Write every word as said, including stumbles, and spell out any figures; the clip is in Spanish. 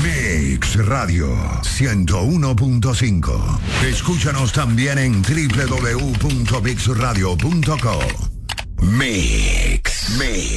Mix Radio ciento uno punto cinco. Escúchanos también en doble u doble u doble u punto mix radio punto com. Mix, Mix.